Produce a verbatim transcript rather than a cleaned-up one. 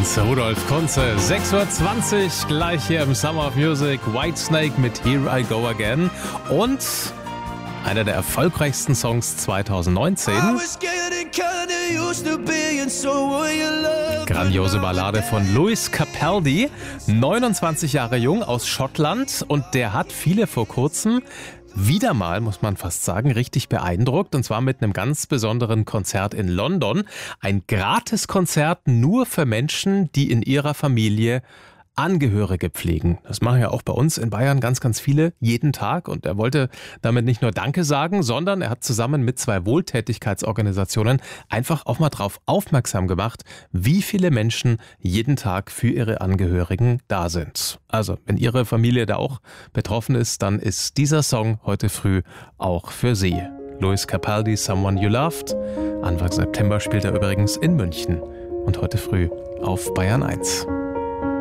eins, Rudolf Kunze, sechs Uhr zwanzig, gleich hier im Summer of Music, Whitesnake mit Here I Go Again und einer der erfolgreichsten Songs zwanzig neunzehn. Grandiose Ballade von Lewis Capaldi, neunundzwanzig Jahre jung, aus Schottland, und der hat viele vor kurzem wieder mal, muss man fast sagen, richtig beeindruckt, und zwar mit einem ganz besonderen Konzert in London. Ein Gratiskonzert nur für Menschen, die in ihrer Familie Angehörige pflegen. Das machen ja auch bei uns in Bayern ganz, ganz viele jeden Tag, und er wollte damit nicht nur Danke sagen, sondern er hat zusammen mit zwei Wohltätigkeitsorganisationen einfach auch mal drauf aufmerksam gemacht, wie viele Menschen jeden Tag für ihre Angehörigen da sind. Also, wenn Ihre Familie da auch betroffen ist, dann ist dieser Song heute früh auch für Sie. Lewis Capaldi, Someone You Loved. Anfang September spielt er übrigens in München und heute früh auf Bayern eins.